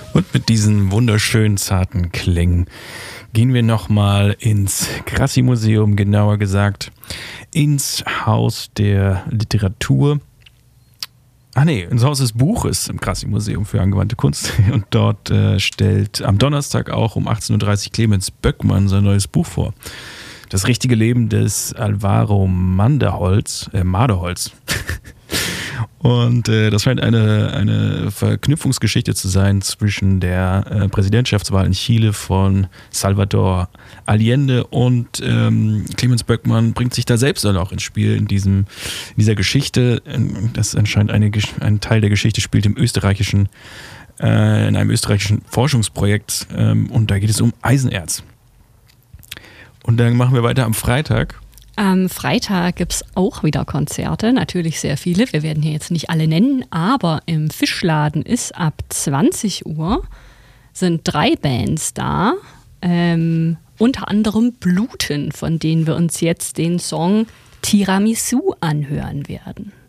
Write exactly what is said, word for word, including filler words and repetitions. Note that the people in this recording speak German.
Und mit diesen wunderschönen, zarten Klängen gehen wir nochmal ins Grassi-Museum, genauer gesagt ins Haus der Literatur. Ach nee, ins Haus des Buches im Grassi-Museum für angewandte Kunst. Und dort äh, stellt am Donnerstag auch um achtzehn Uhr dreißig Clemens Böckmann sein neues Buch vor. Das richtige Leben des Alvaro Manderholz, äh, Maderholz. Und äh, das scheint eine, eine Verknüpfungsgeschichte zu sein zwischen der äh, Präsidentschaftswahl in Chile von Salvador Allende und ähm, Clemens Böckmann bringt sich da selbst dann auch ins Spiel in, diesem, in dieser Geschichte. Das anscheinend eine, ein Teil der Geschichte spielt im österreichischen, äh, in einem österreichischen Forschungsprojekt ähm, und da geht es um Eisenerz. Und dann machen wir weiter am Freitag. Am Freitag gibt es auch wieder Konzerte, natürlich sehr viele. Wir werden hier jetzt nicht alle nennen, aber im Fischladen ist ab zwanzig Uhr sind drei Bands da. Ähm, unter anderem Bluten, von denen wir uns jetzt den Song Tiramisu anhören werden.